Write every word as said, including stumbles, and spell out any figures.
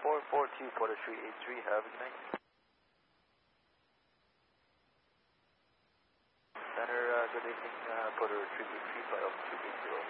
four four two, Porter three eight three, have a good night. Center, uh, good evening, uh, Porter three eight three, flight Alpha two eight zero.